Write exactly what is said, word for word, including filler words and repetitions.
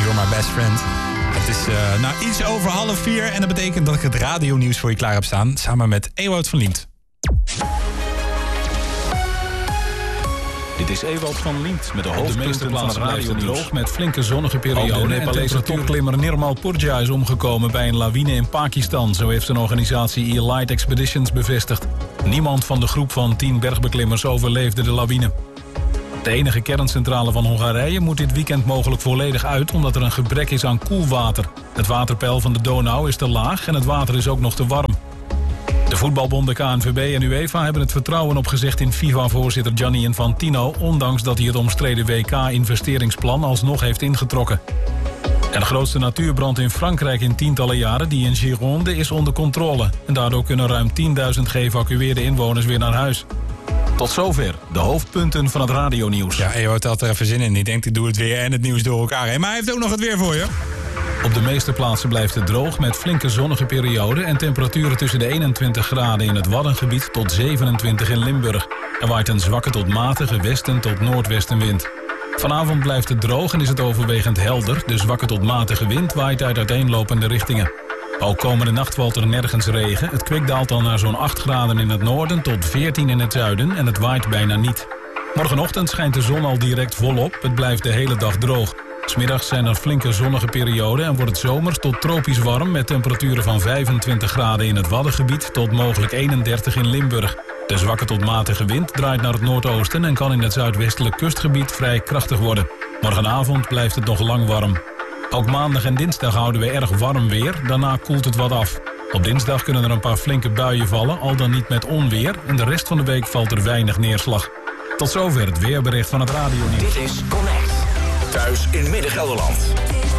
You're My Best Friend. Het is uh, nou iets over half vier en dat betekent dat ik het radionieuws voor je klaar heb staan. Samen met Ewout van Liemt. Dit is Ewout van Liemt met de hoofdpunten van het radionieuws. Met flinke zonnige periode. Ook de Nepalese topklimmer Nirmal Purja is omgekomen bij een lawine in Pakistan. Zo heeft een organisatie Elite Expeditions bevestigd. Niemand van de groep van tien bergbeklimmers overleefde de lawine. De enige kerncentrale van Hongarije moet dit weekend mogelijk volledig uit, omdat er een gebrek is aan koelwater. Het waterpeil van de Donau is te laag en het water is ook nog te warm. De voetbalbonden K N V B en UEFA hebben het vertrouwen opgezegd in FIFA-voorzitter Gianni Infantino, ondanks dat hij het omstreden W K-investeringsplan alsnog heeft ingetrokken. En de grootste natuurbrand in Frankrijk in tientallen jaren, die in Gironde, is onder controle. En daardoor kunnen ruim tienduizend geëvacueerde inwoners weer naar huis. Tot zover de hoofdpunten van het radionieuws. Ja, Ewout had er even zin in. Die denkt, ik doe het weer en het nieuws door elkaar heen. Maar hij heeft ook nog het weer voor je. Op de meeste plaatsen blijft het droog met flinke zonnige perioden en temperaturen tussen de eenentwintig graden in het Waddengebied tot zevenentwintig in Limburg. Er waait een zwakke tot matige westen tot noordwestenwind. Vanavond blijft het droog en is het overwegend helder. De zwakke tot matige wind waait uit uiteenlopende richtingen. Ook komende nacht valt er nergens regen. Het kwik daalt dan naar zo'n acht graden in het noorden tot veertien in het zuiden en het waait bijna niet. Morgenochtend schijnt de zon al direct volop. Het blijft de hele dag droog. 'S Middags zijn er flinke zonnige perioden en wordt het zomers tot tropisch warm met temperaturen van vijfentwintig graden in het Waddengebied tot mogelijk eenendertig in Limburg. De zwakke tot matige wind draait naar het noordoosten en kan in het zuidwestelijk kustgebied vrij krachtig worden. Morgenavond blijft het nog lang warm. Ook maandag en dinsdag houden we erg warm weer, daarna koelt het wat af. Op dinsdag kunnen er een paar flinke buien vallen, al dan niet met onweer, en de rest van de week valt er weinig neerslag. Tot zover het weerbericht van het radionieuws. Dit is Connect. Thuis in Midden-Gelderland.